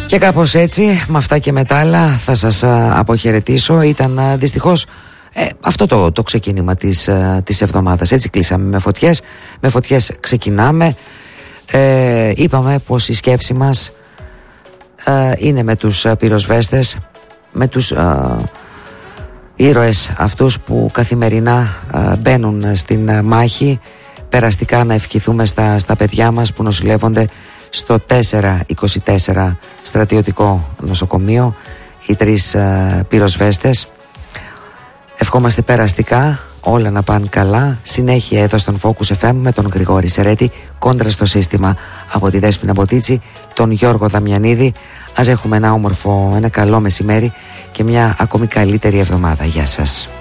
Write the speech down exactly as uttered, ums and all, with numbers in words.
Και κάπως έτσι, με αυτά και με τα άλλα, θα σας αποχαιρετήσω. Ήταν δυστυχώς ε, αυτό το, το ξεκίνημα της, της εβδομάδας. Έτσι κλείσαμε με φωτιές. Με φωτιές ξεκινάμε. Ε, είπαμε πως η σκέψη μας ε, είναι με τους πυροσβέστες, με τους ε, ήρωες αυτούς που καθημερινά ε, μπαίνουν στην μάχη. Περαστικά να ευχηθούμε στα, στα παιδιά μας που νοσηλεύονται στο τετρακόσια είκοσι τέσσερα στρατιωτικό νοσοκομείο, οι τρεις ε, πυροσβέστες. Ευχόμαστε περαστικά όλα να πάνε καλά. Συνέχεια εδώ στον Focus εφ εμ με τον Γρηγόρη Σερέτη, κόντρα στο σύστημα από τη Δέσποινα Μποτίτσι, τον Γιώργο Δαμιανίδη. Ας έχουμε ένα όμορφο, ένα καλό μεσημέρι και μια ακόμη καλύτερη εβδομάδα. Γεια σας.